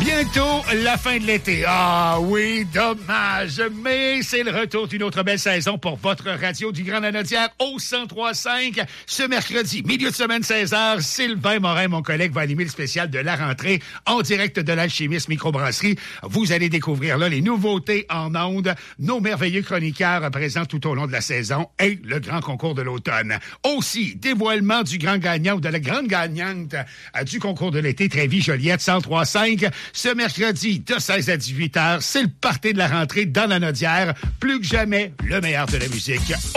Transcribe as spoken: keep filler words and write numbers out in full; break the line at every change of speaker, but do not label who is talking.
Bientôt la fin de l'été. Ah oui, dommage, mais c'est le retour d'une autre belle saison pour votre radio du Grand Lanaudière au cent trois virgule cinq. Ce mercredi, milieu de semaine, seize heures, Sylvain Morin, mon collègue, va animer le spécial de la rentrée en direct de l'Alchimiste Microbrasserie. Vous allez découvrir là les nouveautés en ondes, nos merveilleux chroniqueurs présents tout au long de la saison et le grand concours de l'automne. Aussi, dévoilement du grand gagnant ou de la grande gagnante du concours de l'été Trévis-Joliette cent trois virgule cinq. Ce mercredi, de seize à dix-huit heures, c'est le party de la rentrée dans la Lanaudière. Plus que jamais, le meilleur de la musique.